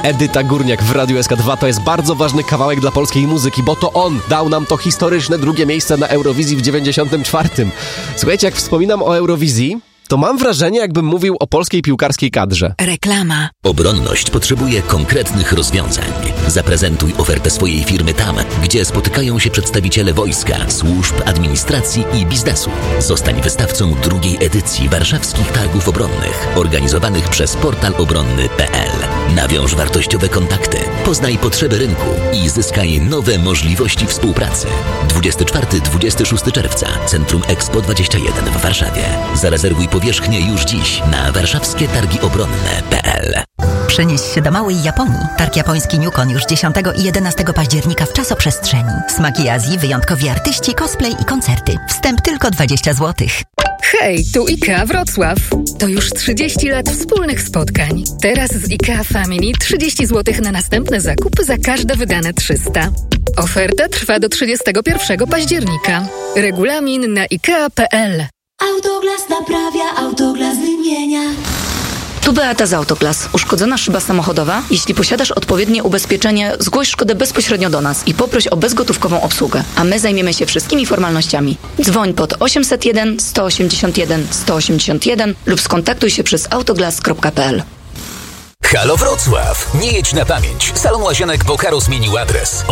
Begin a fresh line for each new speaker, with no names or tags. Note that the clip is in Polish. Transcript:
Edyta Górniak w Radiu SK2 to jest bardzo ważny kawałek dla polskiej muzyki, bo to on dał nam to historyczne drugie miejsce na Eurowizji w 94. Słuchajcie, jak wspominam o Eurowizji, to mam wrażenie, jakbym mówił o polskiej piłkarskiej kadrze.
Reklama.
Obronność potrzebuje konkretnych rozwiązań. Zaprezentuj ofertę swojej firmy tam, gdzie spotykają się przedstawiciele wojska, służb, administracji i biznesu. Zostań wystawcą drugiej edycji Warszawskich Targów Obronnych, organizowanych przez portal obronny.pl. Nawiąż wartościowe kontakty, poznaj potrzeby rynku i zyskaj nowe możliwości współpracy. 24-26 czerwca, Centrum Expo 21 w Warszawie. Zarezerwuj powierzchnię już dziś na warszawskie-targi-obronne.pl.
Przenieś się do małej Japonii. Targ japoński Newcon już 10 i 11 października w czasoprzestrzeni. Smaki Azji, wyjątkowi artyści, cosplay i koncerty. Wstęp tylko 20 zł.
Hej, tu IKEA Wrocław. To już 30 lat wspólnych spotkań. Teraz z IKEA Family 30 zł na następne zakupy za każde wydane 300. Oferta trwa do 31 października. Regulamin na ikea.pl.
Autoglas naprawia, Autoglas wymienia.
Tu Beata z Autoglas. Uszkodzona szyba samochodowa? Jeśli posiadasz odpowiednie ubezpieczenie, zgłoś szkodę bezpośrednio do nas i poproś o bezgotówkową obsługę, a my zajmiemy się wszystkimi formalnościami. Dzwoń pod 801 181 181 lub skontaktuj się przez autoglas.pl.
Halo Wrocław! Nie jedź na pamięć. Salon Łazienek Bokaro zmienił adres.